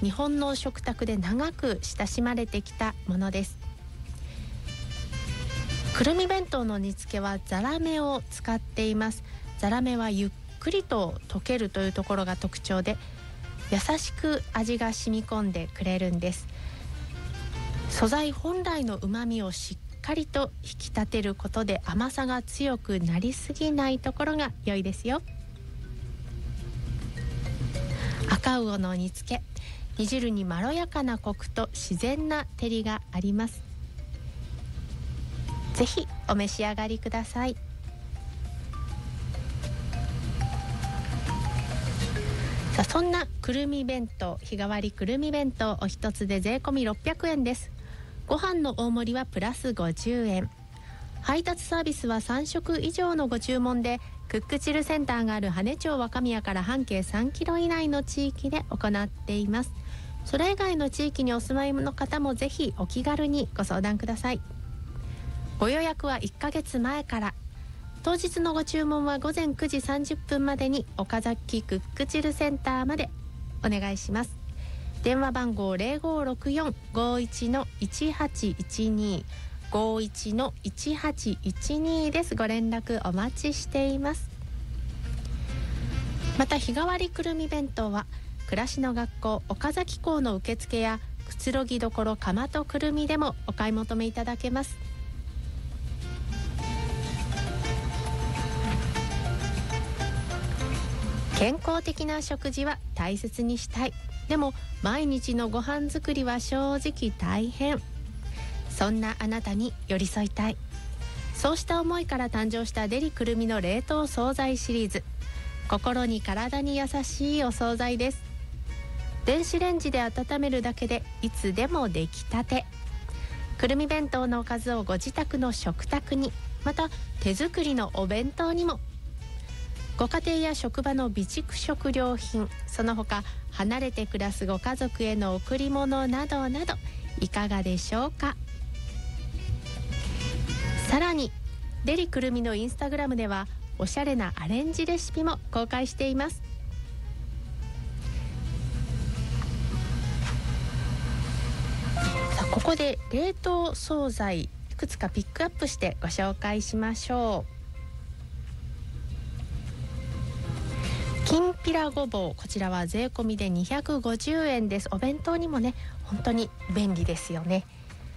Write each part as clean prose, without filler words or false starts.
日本の食卓で長く親しまれてきたものです。くるみ弁当の煮付けはザラメを使っています。ザラメはゆっくりと溶けるというところが特徴で、優しく味が染み込んでくれるんです。素材本来の旨味をしっかりと引き立てることで、甘さが強くなりすぎないところが良いですよ。赤魚の煮付け、煮汁にまろやかなコクと自然な照りがあります。ぜひお召し上がりください。さあ、そんなくるみ弁当、日替わりくるみ弁当お一つで税込み600円です。ご飯の大盛りはプラス50円。配達サービスは3食以上のご注文で、クックチルセンターがある羽根町若宮から半径3キロ以内の地域で行っています。それ以外の地域にお住まいの方もぜひお気軽にご相談ください。ご予約は1ヶ月前から。当日のご注文は午前9時30分までに岡崎クックチルセンターまでお願いします。電話番号 0564-51-1812 51-1812 です。ご連絡お待ちしています。また日替わりくるみ弁当は暮らしの学校岡崎校の受付やくつろぎどころかとくるみでもお買い求めいただけます。健康的な食事は大切にしたい。でも毎日のご飯作りは正直大変。そんなあなたに寄り添いたい。そうした思いから誕生したデリくるみの冷凍惣菜シリーズ。心に体に優しいお惣菜です。電子レンジで温めるだけでいつでも出来たて。くるみ弁当のおかずをご自宅の食卓に、また手作りのお弁当にも。ご家庭や職場の備蓄食料品、その他離れて暮らすご家族への贈り物などなどいかがでしょうか。さらにデリくるみのインスタグラムではおしゃれなアレンジレシピも公開しています。さあ、ここで冷凍惣菜いくつかピックアップしてご紹介しましょう。きんぴらごぼう、こちらは税込みで250円です。お弁当にもね、本当に便利ですよね。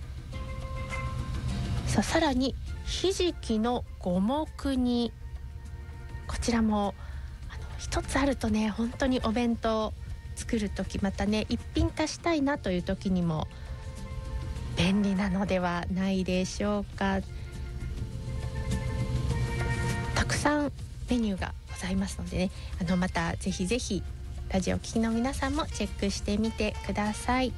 さらにひじきの五目煮、こちらも一つあるとね、本当にお弁当作るとき、またね一品足したいなという時にも便利なのではないでしょうか。たくさんメニューがございますのでね、またぜひぜひラジオ聴きの皆さんもチェックしてみてください。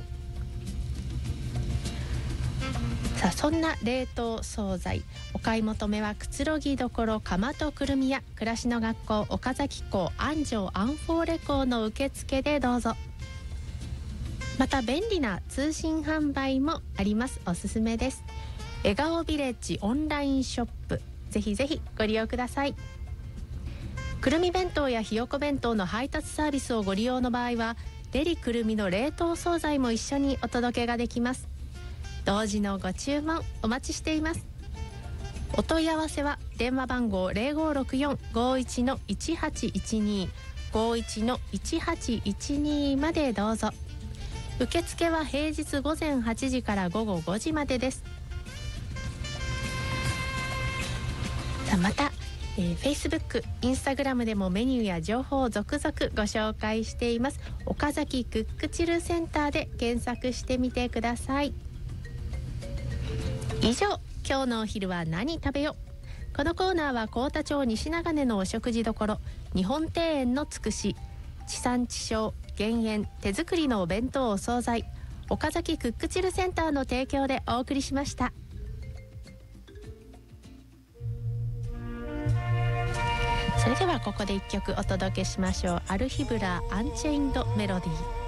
さあ、そんな冷凍惣菜お買い求めはくつろぎどころかまとくるみや暮らしの学校岡崎校安城アンフォーレ校の受付でどうぞ。また便利な通信販売もあります。おすすめです。笑顔ビレッジオンラインショップ、ぜひぜひご利用ください。くるみ弁当やひよこ弁当の配達サービスをご利用の場合はデリくるみの冷凍惣菜も一緒にお届けができます。同時のご注文お待ちしています。お問い合わせは電話番号 0564-51-1812 51-1812 までどうぞ。受付は平日午前8時から午後5時までです。またFacebook、Instagram でもメニューや情報を続々ご紹介しています。岡崎クックチルセンターで検索してみてください。以上、今日のお昼は何食べよ。このコーナーは幸田町西長根のお食事処日本庭園のつくし、地産地消減塩手作りのお弁当お惣菜岡崎クックチルセンターの提供でお送りしました。それではここで一曲お届けしましょう。アルヒブラアンチェインドメロディー。